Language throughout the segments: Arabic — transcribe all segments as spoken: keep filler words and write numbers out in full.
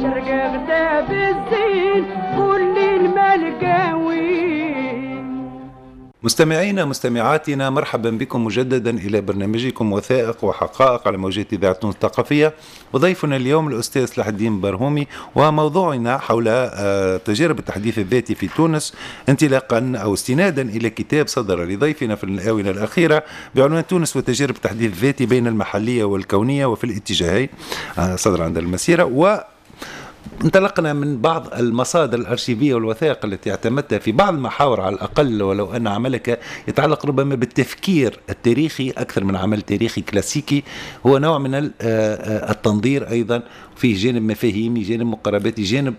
شرق غدا بالزين كل الملقاوي. مستمعينا مستمعاتنا، مرحبا بكم مجددا إلى برنامجكم وثائق وحقائق على موجات إذاعة تونس الثقافية. وضيفنا اليوم الأستاذ صلاح الدين برهومي، وموضوعنا حول تجارب التحديث الذاتي في تونس، انطلاقا أو استنادا إلى كتاب صدر لضيفنا في الآونة الأخيرة بعنوان تونس وتجارب التحديث الذاتي بين المحلية والكونية وفي الاتجاهين، صدر عند المسيرة. و انطلقنا من بعض المصادر الأرشيفية والوثائق التي اعتمدتها في بعض المحاور على الأقل، ولو أن عملك يتعلق ربما بالتفكير التاريخي أكثر من عمل تاريخي كلاسيكي، هو نوع من التنظير أيضا، فيه جانب مفاهيمي، جانب مقارباتي، جانب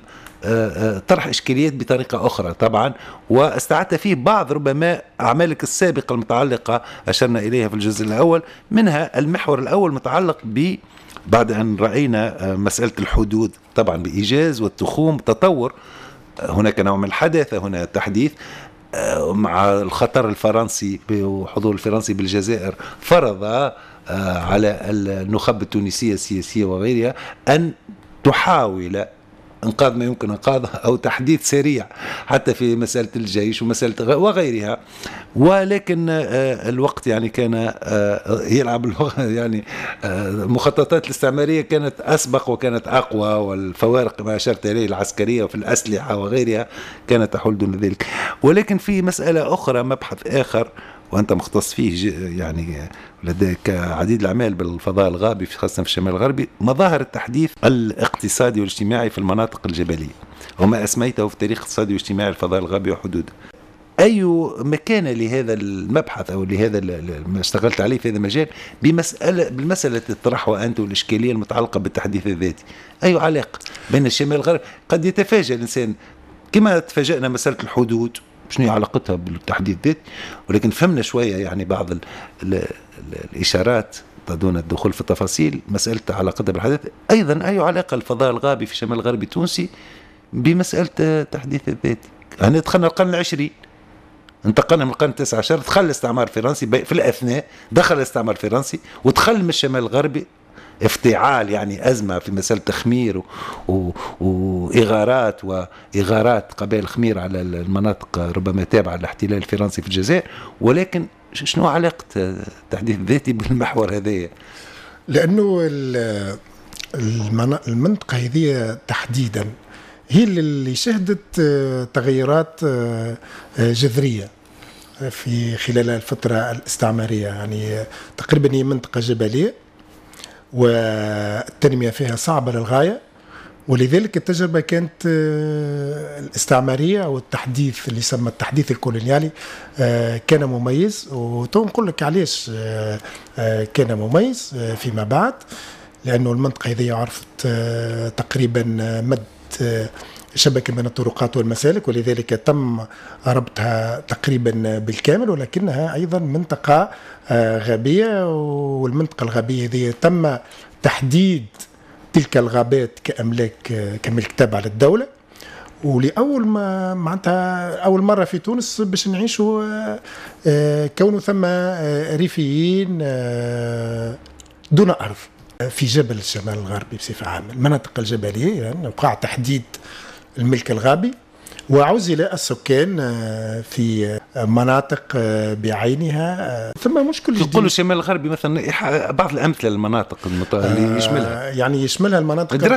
طرح إشكاليات بطريقة أخرى طبعا. واستعدت فيه بعض ربما أعمالك السابقة المتعلقة أشرنا إليها في الجزء الأول، منها المحور الأول متعلق ب بعد أن رأينا مسألة الحدود طبعا بإيجاز والتخوم تطور، هناك نوع من الحداثة، هنا تحديث مع الخطر الفرنسي وحضور الفرنسي بالجزائر، فرض على النخب التونسية السياسية وغيرها أن تحاول انقاذ ما يمكن انقاذه او تحديث سريع حتى في مساله الجيش ومساله وغيرها. ولكن الوقت يعني كان يلعب يعني المخططات الاستعماريه كانت اسبق وكانت اقوى، والفوارق ما اشرت اليه العسكريه وفي الاسلحه وغيرها كانت تحول دون ذلك. ولكن في مساله اخرى، مبحث اخر وأنت مختص فيه، يعني لديك عديد الأعمال بالفضاء الغابي خاصة في الشمال الغربي، مظاهر التحديث الاقتصادي والاجتماعي في المناطق الجبلية، وما أسميته في التاريخ الاقتصادي والاجتماعي الفضاء الغابي وحدوده. أي مكانة لهذا المبحث أو لهذا ما اشتغلت عليه في هذا المجال بمسألة بالمسألة تطرحها أنت والإشكالية المتعلقة بالتحديث الذاتي؟ أي علاقة بين الشمال الغربي؟ قد يتفاجأ الإنسان كما تفاجأنا مسألة الحدود شنو علاقتها بالتحديث الذاتي، ولكن فهمنا شوية يعني بعض ال ال ال الإشارات دون الدخول في التفاصيل، مسألة علاقتها بالحدث. أيضا أي علاقة الفضاء الغابي في الشمال الغربي التونسي بمسألة التحديث الذاتي؟ يعني دخلنا القرن العشرين، انتقلنا من القرن التاسع عشر، دخل الاستعمار الفرنسي في الأثناء، دخل الاستعمار الفرنسي ودخل من الشمال الغربي افتعال يعني أزمة في مسألة تخمير وإغارات وإغارات قبائل خمير على المناطق ربما تابعة للاحتلال الفرنسي في الجزائر. ولكن شنو علاقة التحديث الذاتي بالمحور هذا؟ لأنه المنطقة هذه تحديدا هي اللي شهدت تغيرات جذرية في خلال الفترة الاستعمارية، يعني تقريبا هي منطقة جبلية والتنمية فيها صعبة للغاية، ولذلك التجربة كانت الاستعمارية أو التحديث اللي يسمى التحديث الكولونيالي كان مميز. وتو نقول لك علاش كان مميز فيما بعد، لأنه المنطقة هذه عرفت تقريبا مد شبكة من الطرقات والمسالك، ولذلك تم ربطها تقريبا بالكامل، ولكنها أيضا منطقة غابية، والمنطقة الغابية هذه تم تحديد تلك الغابات كأملاك كملك تابع للدولة. ولأول ما معناتها أول مرة في تونس باش نعيشوا كونه ثم ريفيين دون أرض في جبل الشمال الغربي بصفة عامة، المناطق الجبلية يعني وقع تحديد الملك الغابي، وعزل السكان في مناطق بعينها. ثم مشكل جديد تقولوا الشمال الغربي مثلا، بعض الأمثلة للمناطق اللي يشملها، يعني يشملها المناطق